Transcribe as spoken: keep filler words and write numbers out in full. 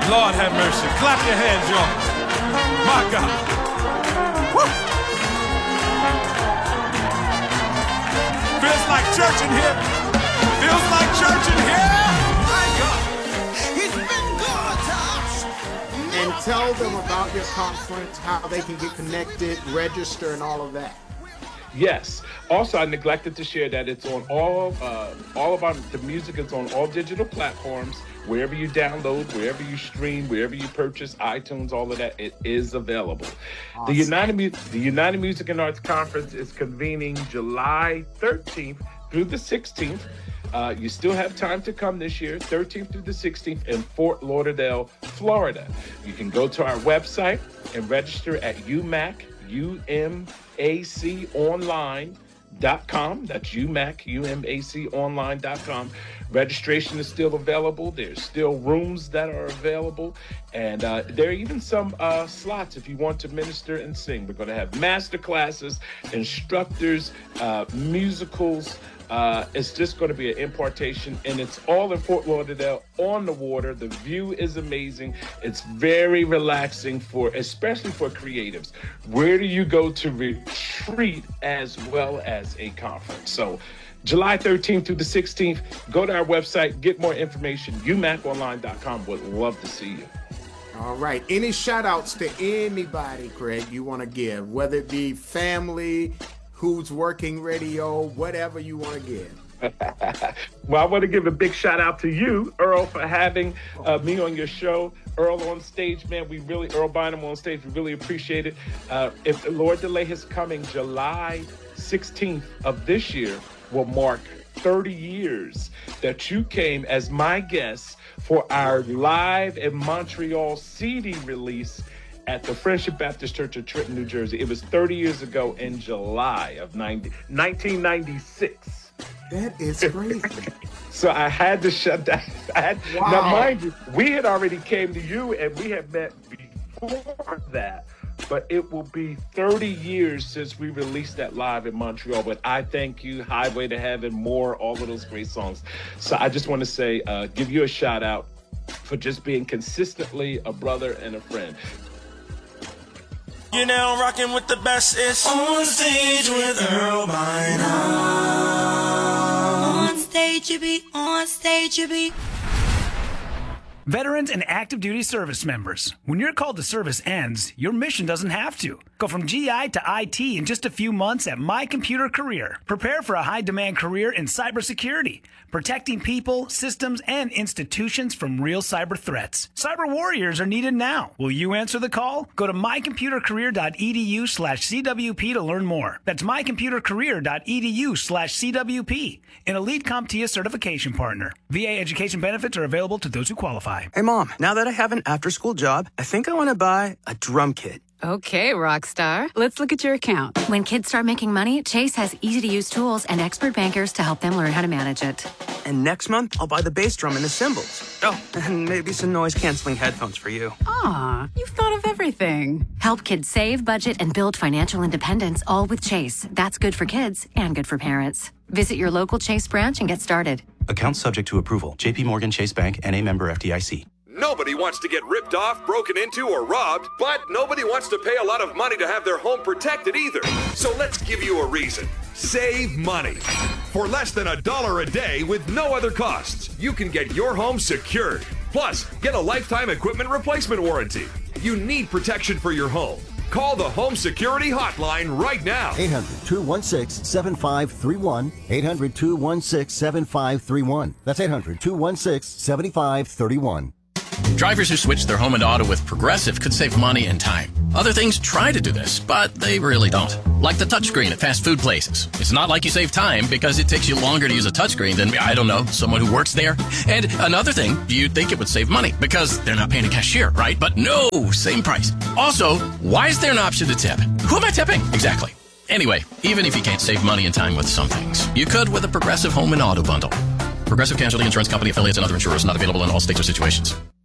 Lord have mercy. Clap your hands, y'all. My God. Woo. Feels like church in here. Feels like church in here. My God. He's been good to us. And tell them about your conference, how they can get connected, register, and all of that. Yes. Also, I neglected to share that it's on all uh, all of our the music is on all digital platforms. Wherever you download, wherever you stream, wherever you purchase, iTunes, all of that, it is available. Awesome. The United Mu- the United Music and Arts Conference is convening July thirteenth through the sixteenth. Uh, you still have time to come this year, thirteenth through the sixteenth in Fort Lauderdale, Florida. You can go to our website and register at U M A C, U M A C online dot com. That's U M A C, U M A C online dot com. Registration is still available. There's still rooms that are available. And uh, there are even some uh, slots if you want to minister and sing. We're going to have master classes, instructors, uh, musicals. Uh, it's just going to be an impartation, and it's all in Fort Lauderdale on the water. The view is amazing. It's very relaxing for, especially for creatives. Where do you go to retreat as well as a conference? So July thirteenth through the sixteenth, go to our website, get more information, U M A C online dot com. Would love to see you. All right. Any shout outs to anybody, Craig, you want to give, whether it be family, who's working radio, whatever you want to give? Well, I want to give a big shout out to you, Earl, for having uh, me on your show. Earl on stage, man, we really, Earl Bynum on stage, we really appreciate it. Uh, if the Lord delay his coming, July sixteenth of this year will mark thirty years that you came as my guest for our live in Montreal C D release at the Friendship Baptist Church of Trenton, New Jersey. It was thirty years ago in July of nineteen ninety-six. That is crazy. So I had to shut down. I had, wow. Now, mind you, we had already came to you and we had met before that, but it will be thirty years since we released that live in Montreal. But I thank you, Highway to Heaven, more, all of those great songs. So I just want to say, uh, give you a shout out for just being consistently a brother and a friend. You're now rocking with the best. It's On Stage with Earl Bynum. On stage you be, on stage you be. Veterans and active duty service members, when your call to service ends, your mission doesn't have to. Go from G I to I T in just a few months at My Computer Career. Prepare for a high-demand career in cybersecurity, protecting people, systems, and institutions from real cyber threats. Cyber warriors are needed now. Will you answer the call? Go to mycomputercareer.edu slash CWP to learn more. That's mycomputercareer.edu slash CWP, an Elite CompTIA certification partner. V A education benefits are available to those who qualify. Hey, Mom, now that I have an after-school job, I think I want to buy a drum kit. Okay, rock star. Let's look at your account. When kids start making money, Chase has easy-to-use tools and expert bankers to help them learn how to manage it. And next month, I'll buy the bass drum and the cymbals. Oh, and maybe some noise-canceling headphones for you. Aw, you've thought of everything. Help kids save, budget, and build financial independence, all with Chase. That's good for kids and good for parents. Visit your local Chase branch and get started. Account subject to approval. J P Morgan Chase Bank, N A member F D I C. Nobody wants to get ripped off, broken into, or robbed, but nobody wants to pay a lot of money to have their home protected either. So let's give you a reason. Save money. For less than a dollar a day with no other costs, you can get your home secured. Plus, get a lifetime equipment replacement warranty. You need protection for your home. Call the Home Security Hotline right now. eight hundred, two one six, seven five three one. eight hundred, two one six, seven five three one. That's eight hundred, two one six, seven five three one. Drivers who switch their home and auto with Progressive could save money and time. Other things try to do this, but they really don't. Like the touchscreen at fast food places. It's not like you save time because it takes you longer to use a touchscreen than, I don't know, someone who works there. And another thing, you'd think it would save money because they're not paying a cashier, right? But no, same price. Also, why is there an option to tip? Who am I tipping? Exactly. Anyway, even if you can't save money and time with some things, you could with a Progressive home and auto bundle. Progressive Casualty Insurance Company affiliates and other insurers not available in all states or situations.